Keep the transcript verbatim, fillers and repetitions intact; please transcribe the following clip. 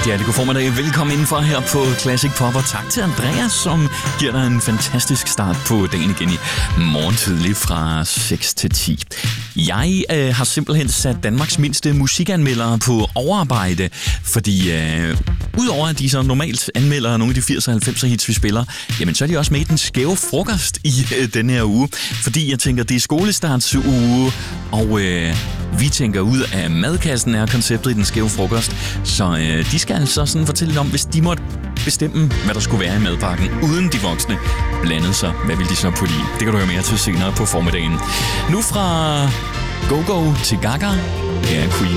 Rigtig hjertelig god formiddag. Velkommen indenfor her på Classic Pop, og tak til Andreas, som giver dig en fantastisk start på dagen igen i morgen tidlig fra seks til ti. Jeg øh, har simpelthen sat Danmarks mindste musikanmeldere på overarbejde, fordi øh, udover at de så normalt anmelder nogle af de firs og halvfems hits, vi spiller, jamen så er de også med i den skæve frokost i øh, denne her uge, fordi jeg tænker, det er skolestartsuge, og øh, vi tænker ud af madkassen er konceptet i den skæve frokost, så øh, de skal altså sådan fortælle lidt om, hvis de måtte bestemme, hvad der skulle være i madpakken, uden de voksne blandede sig. Hvad vil de så putte i? Det kan du høre mere til senere på formiddagen. Nu fra Go-Go til Gaga, her er Queen.